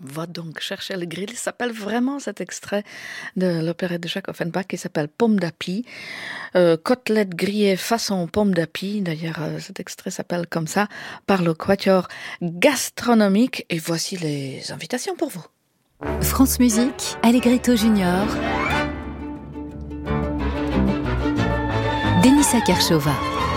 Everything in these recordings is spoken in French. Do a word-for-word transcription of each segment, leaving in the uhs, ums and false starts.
Va donc chercher le grill. Ça s'appelle vraiment cet extrait de l'opérette de Jacques Offenbach qui s'appelle Pomme d'api. Euh, côtelette grillée façon pomme d'api. D'ailleurs, euh, cet extrait s'appelle comme ça par le Quatuor gastronomique. Et voici les invitations pour vous. France Musique, Allegretto Junior. Denisa Kershova.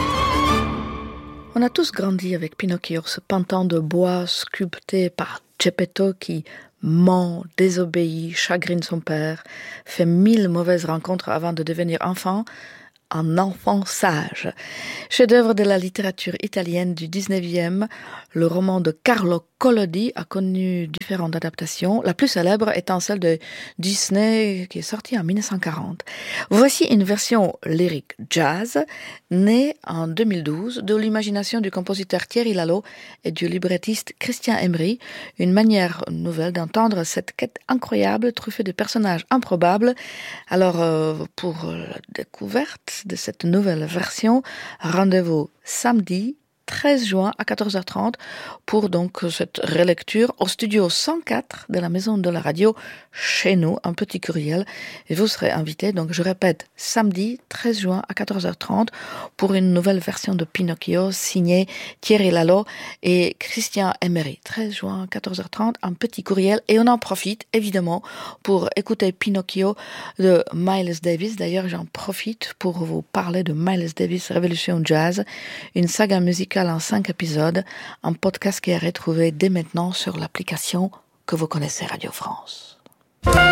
On a tous grandi avec Pinocchio, ce pantin de bois sculpté par Geppetto qui ment, désobéit, chagrine son père, fait mille mauvaises rencontres avant de devenir enfant, un enfant sage. Chef-d'œuvre de la littérature italienne du dix-neuvième, le roman de Carlo Collodi a connu différentes adaptations, la plus célèbre étant celle de Disney qui est sortie en dix-neuf cent quarante. Voici une version lyrique jazz, née en deux mille douze de l'imagination du compositeur Thierry Lalo et du librettiste Christian Emery, une manière nouvelle d'entendre cette quête incroyable truffée de personnages improbables. Alors, euh, pour la découverte de cette nouvelle version, rendez-vous samedi treize juin à quatorze heures trente pour donc cette relecture au studio cent quatre de la Maison de la Radio chez nous, un petit courriel, et vous serez invité, donc je répète, samedi treize juin à quatorze heures trente pour une nouvelle version de Pinocchio signée Thierry Lalo et Christian Emery. treize juin à quatorze heures trente, un petit courriel, et on en profite évidemment pour écouter Pinocchio de Miles Davis. D'ailleurs, j'en profite pour vous parler de Miles Davis Révolution Jazz, une saga musicale en cinq épisodes, un podcast qui est retrouvé dès maintenant sur l'application que vous connaissez Radio France.